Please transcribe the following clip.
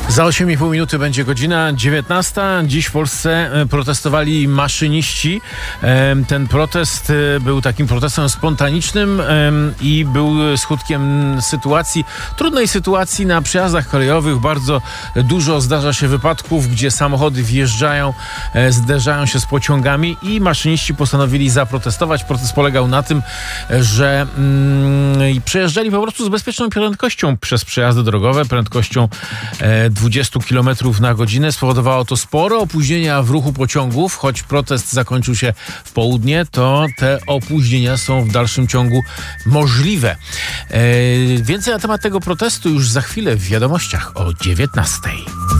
Za 8,5 minuty będzie godzina 19. Dziś w Polsce protestowali maszyniści. Ten protest był takim protestem spontanicznym i był skutkiem trudnej sytuacji na przejazdach kolejowych. Bardzo dużo zdarza się wypadków, gdzie samochody wjeżdżają, zderzają się z pociągami i maszyniści postanowili zaprotestować. Protest polegał na tym, że przejeżdżali po prostu z bezpieczną prędkością przez przejazdy drogowe, prędkością 20 km na godzinę. Spowodowało to spore opóźnienia w ruchu pociągów. Choć protest zakończył się w południe, to te opóźnienia są w dalszym ciągu możliwe. Więcej na temat tego protestu już za chwilę w wiadomościach o 19.